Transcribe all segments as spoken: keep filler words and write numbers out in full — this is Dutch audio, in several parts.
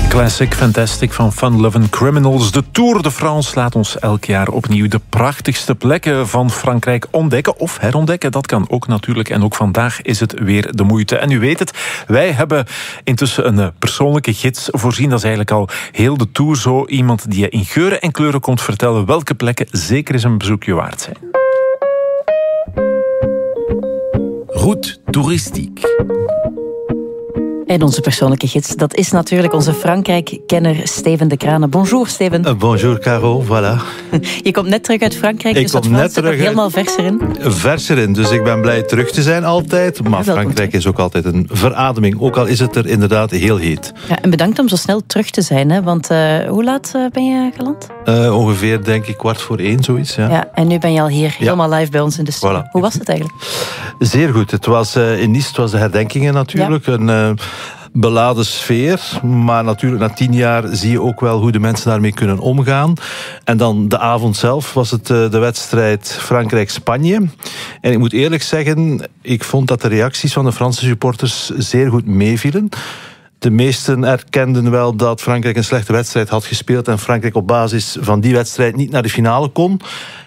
Classic Fantastic van Fun Lovin' Criminals. De Tour de France laat ons elk jaar opnieuw de prachtigste plekken van Frankrijk ontdekken of herontdekken. Dat kan ook natuurlijk. En ook vandaag is het weer de moeite. En u weet het, wij hebben intussen een persoonlijke gids voorzien. Dat is eigenlijk al heel de Tour zo. Iemand die je in geuren en kleuren komt vertellen welke plekken zeker eens een bezoekje waard zijn. Route toeristiek. En onze persoonlijke gids, dat is natuurlijk onze Frankrijk-kenner Steven de Kranen. Bonjour, Steven. Uh, bonjour, Caro, voilà. Je komt net terug uit Frankrijk, ik dus dat kom Frans net zit nog terug helemaal vers erin. Vers erin, dus ik ben blij terug te zijn altijd. Maar Frankrijk is ook altijd een verademing, ook al is het er inderdaad heel heet. Ja, en bedankt om zo snel terug te zijn, hè? Want uh, hoe laat uh, ben je geland? Uh, ongeveer, denk ik, kwart voor één, zoiets. Ja, ja en nu ben je al hier, helemaal ja. live bij ons in de studio. Voilà. Hoe was het eigenlijk? Zeer goed. Het was uh, in Nice, het was de herdenkingen natuurlijk. Ja. Een uh, beladen sfeer, maar natuurlijk na tien jaar zie je ook wel hoe de mensen daarmee kunnen omgaan. En dan de avond zelf was het uh, de wedstrijd Frankrijk-Spanje. En ik moet eerlijk zeggen, ik vond dat de reacties van de Franse supporters zeer goed meevielen. De meesten erkenden wel dat Frankrijk een slechte wedstrijd had gespeeld en Frankrijk op basis van die wedstrijd niet naar de finale kon.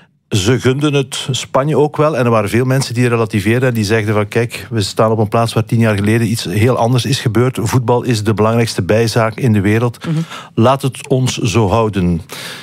Ze gunden het Spanje ook wel. En er waren veel mensen die relativeerden en die zeiden van kijk, we staan op een plaats waar tien jaar geleden iets heel anders is gebeurd. Voetbal is de belangrijkste bijzaak in de wereld. Mm-hmm. Laat het ons zo houden.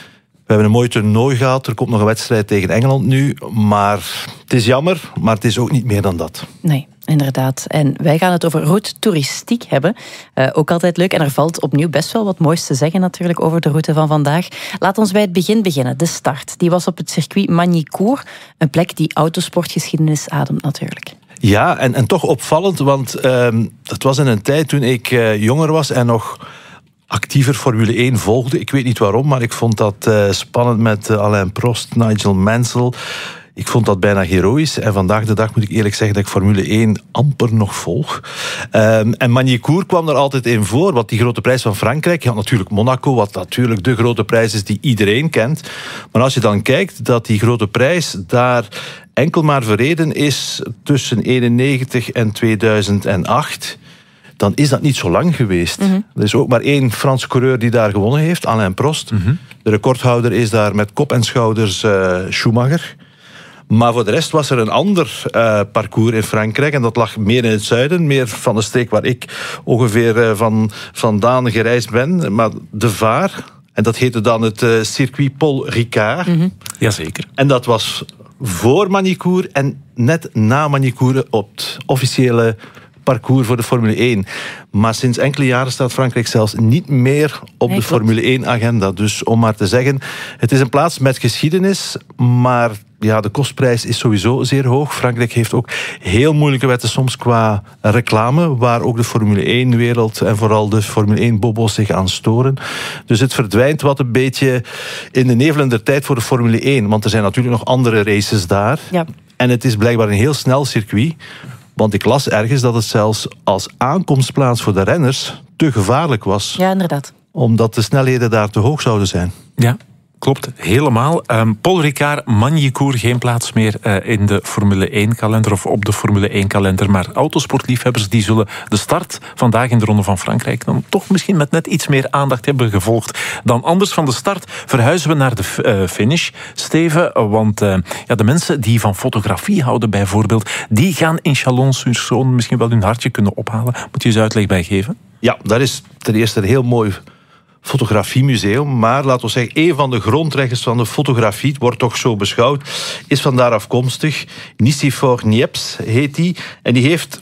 We hebben een mooi toernooi gehad. Er komt nog een wedstrijd tegen Engeland nu. Maar het is jammer, maar het is ook niet meer dan dat. Nee, inderdaad. En wij gaan het over route toeristiek hebben. Uh, ook altijd leuk. En er valt opnieuw best wel wat moois te zeggen natuurlijk over de route van vandaag. Laat ons bij het begin beginnen. De start. Die was op het circuit Magny-Cours. Een plek die autosportgeschiedenis ademt natuurlijk. Ja, en, en toch opvallend, want uh, het was in een tijd toen ik uh, jonger was en nog actiever Formule één volgde. Ik weet niet waarom, maar ik vond dat uh, spannend met uh, Alain Prost, Nigel Mansell. Ik vond dat bijna heroïs. En vandaag de dag moet ik eerlijk zeggen dat ik Formule één amper nog volg. Um, en Magny-Cours kwam er altijd in voor. Wat die grote prijs van Frankrijk. Je had natuurlijk Monaco, wat natuurlijk de grote prijs is die iedereen kent. Maar als je dan kijkt dat die grote prijs daar enkel maar verreden is tussen eenennegentig en tweeduizend acht... dan is dat niet zo lang geweest. Mm-hmm. Er is ook maar één Franse coureur die daar gewonnen heeft, Alain Prost. Mm-hmm. De recordhouder is daar met kop en schouders uh, Schumacher. Maar voor de rest was er een ander uh, parcours in Frankrijk. En dat lag meer in het zuiden. Meer van de streek waar ik ongeveer uh, van, vandaan gereisd ben. Maar de Vaar. En dat heette dan het uh, circuit Paul Ricard. Mm-hmm. Jazeker. En dat was voor Magny-Cours en net na Magny-Cours op het officiële parcours voor de Formule één. Maar sinds enkele jaren staat Frankrijk zelfs niet meer op nee, de klopt. Formule één-agenda. Dus om maar te zeggen, het is een plaats met geschiedenis, maar ja, de kostprijs is sowieso zeer hoog. Frankrijk heeft ook heel moeilijke wetten soms qua reclame, waar ook de Formule één-wereld en vooral de Formule één-bobo's zich aan storen. Dus het verdwijnt wat een beetje in de nevelende tijd voor de Formule één. Want er zijn natuurlijk nog andere races daar. Ja. En het is blijkbaar een heel snel circuit. Want ik las ergens dat het zelfs als aankomstplaats voor de renners te gevaarlijk was. Ja, inderdaad. Omdat de snelheden daar te hoog zouden zijn. Ja, klopt. Helemaal. Um, Paul Ricard, Magny-Cours, geen plaats meer uh, in de Formule één-kalender of op de Formule één-kalender. Maar autosportliefhebbers die zullen de start vandaag in de Ronde van Frankrijk dan toch misschien met net iets meer aandacht hebben gevolgd dan anders. Van de start verhuizen we naar de uh, finish, Steven. Want uh, ja, de mensen die van fotografie houden bijvoorbeeld, die gaan in Chalon-sur-Saône misschien wel hun hartje kunnen ophalen. Moet je eens uitleg bij geven? Ja, dat is ten eerste een heel mooi fotografiemuseum, maar laten we zeggen, een van de grondrechters van de fotografie, het wordt toch zo beschouwd, is vandaar afkomstig. Nicéphore Niepce heet die. En die heeft,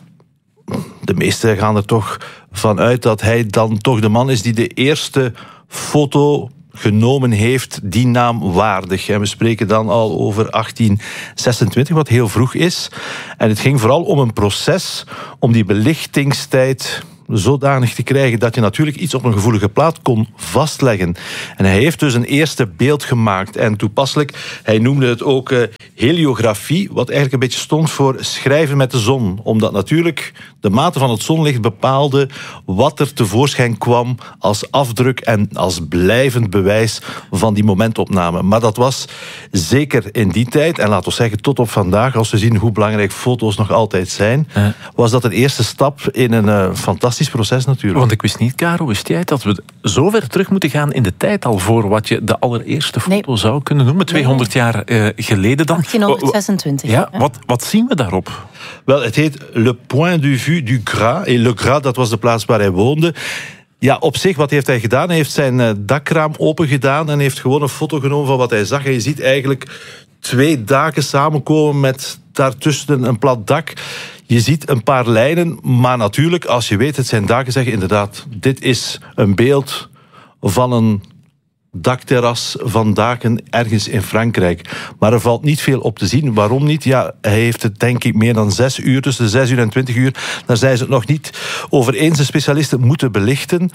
de meesten gaan er toch van uit dat hij dan toch de man is die de eerste foto genomen heeft, die naam waardig. En we spreken dan al over achttien zesentwintig, wat heel vroeg is. En het ging vooral om een proces om die belichtingstijd zodanig te krijgen dat je natuurlijk iets op een gevoelige plaat kon vastleggen. En hij heeft dus een eerste beeld gemaakt. En toepasselijk, hij noemde het ook uh, heliografie, wat eigenlijk een beetje stond voor schrijven met de zon. Omdat natuurlijk de mate van het zonlicht bepaalde wat er tevoorschijn kwam als afdruk en als blijvend bewijs van die momentopname. Maar dat was zeker in die tijd, en laten we zeggen tot op vandaag, als we zien hoe belangrijk foto's nog altijd zijn, was dat een eerste stap in een uh, fantastische fantastisch proces natuurlijk. Want ik wist niet, Caro, wist jij dat we zo ver terug moeten gaan in de tijd al voor wat je de allereerste foto nee. zou kunnen noemen? tweehonderd nee. jaar uh, geleden dan. achttienhonderdzesentwintig. Ja, ja. Wat, wat zien we daarop? Wel, het heet Le Point de Vue du Gras. En Le Gras, dat was de plaats waar hij woonde. Ja, op zich, wat heeft hij gedaan? Hij heeft zijn uh, dakraam open gedaan en heeft gewoon een foto genomen van wat hij zag. En je ziet eigenlijk twee daken samenkomen met daartussen een plat dak. Je ziet een paar lijnen, maar natuurlijk, als je weet, het zijn daken, zeg je inderdaad, dit is een beeld van een dakterras van daken ergens in Frankrijk. Maar er valt niet veel op te zien. Waarom niet? Ja, hij heeft het denk ik meer dan zes uur, tussen de zes uur en twintig uur. Daar zijn ze het nog niet over eens. De specialisten moeten belichten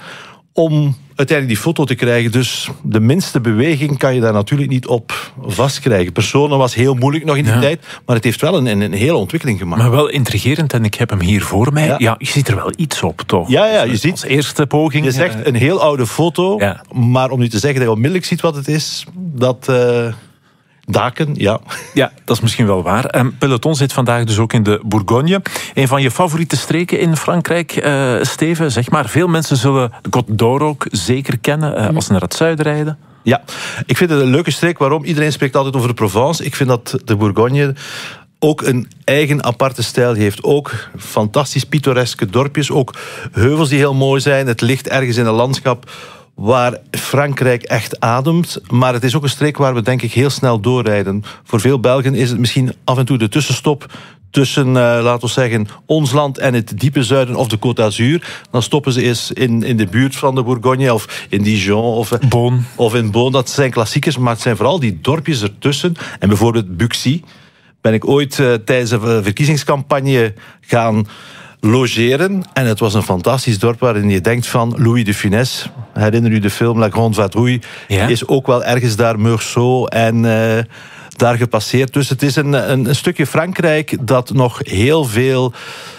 om uiteindelijk die foto te krijgen. Dus de minste beweging kan je daar natuurlijk niet op vastkrijgen. Personen was heel moeilijk nog in die ja. tijd, maar het heeft wel een, een hele ontwikkeling gemaakt. Maar wel intrigerend, en ik heb hem hier voor mij. Ja, ja je ziet er wel iets op, toch? Ja, ja, je ziet... Als eerste poging... Je zegt een heel oude foto, ja. maar om nu te zeggen dat je onmiddellijk ziet wat het is, dat... Uh... Daken, ja. Ja, dat is misschien wel waar. Um, Peloton zit vandaag dus ook in de Bourgogne. Een van je favoriete streken in Frankrijk, uh, Steven. Zeg maar, veel mensen zullen de Côte d'Or ook zeker kennen uh, als ze naar het zuiden rijden. Ja, ik vind het een leuke streek. Waarom? Iedereen spreekt altijd over de Provence. Ik vind dat de Bourgogne ook een eigen aparte stijl heeft. Ook fantastisch pittoreske dorpjes. Ook heuvels die heel mooi zijn. Het ligt ergens in een landschap waar Frankrijk echt ademt. Maar het is ook een streek waar we denk ik heel snel doorrijden. Voor veel Belgen is het misschien af en toe de tussenstop tussen, uh, laten we zeggen, ons land en het diepe zuiden of de Côte d'Azur. Dan stoppen ze eens in, in de buurt van de Bourgogne of in Dijon of, Beaune. of in Beaune. Dat zijn klassiekers, maar het zijn vooral die dorpjes ertussen. En bijvoorbeeld Buxy ben ik ooit uh, tijdens een verkiezingscampagne gaan logeren. En het was een fantastisch dorp waarin je denkt van Louis de Funès. Herinner u de film La Grande Vadrouille? Ja. Is ook wel ergens daar Meursault en uh, daar gepasseerd. Dus het is een, een, een stukje Frankrijk dat nog heel veel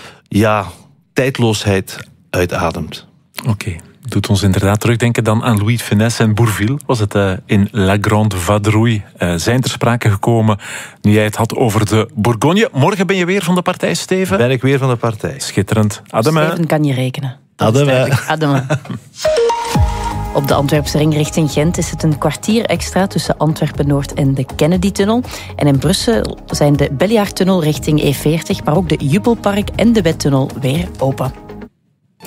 ja, tijdloosheid uitademt. Oké. Okay. Doet ons inderdaad terugdenken dan aan Louis de Funès en Bourvil. Was het uh, in La Grande Vadrouille uh, zijn ter sprake gekomen nu jij het had over de Bourgogne. Morgen ben je weer van de partij, Steven? Ben ik weer van de partij. Schitterend. Adema. Steven kan je rekenen. Adema. Adema. Op de Antwerpse ring richting Gent is het een kwartier extra tussen Antwerpen-Noord en de Kennedy-tunnel. En in Brussel zijn de Belliardtunnel richting E veertig, maar ook de Jubelpark en de Wettunnel weer open.